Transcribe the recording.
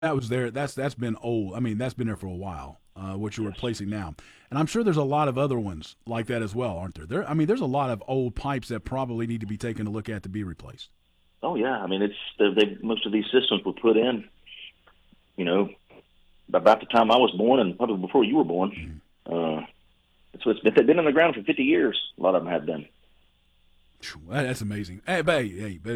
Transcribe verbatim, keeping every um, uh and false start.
that was there. That's that's been old. I mean, that's been there for a while. Uh, what you're Yes. replacing now, and I'm sure there's a lot of other ones like that as well, aren't there? There, I mean, there's a lot of old pipes that probably need to be taken a look at to be replaced. Oh yeah. I mean, it's they, they most of these systems were put in, you know, about the time I was born and probably before you were born. Mm-hmm. Uh, so it's been, they've been on the ground for fifty years. A lot of them have been. That's amazing. Hey, hey, hey,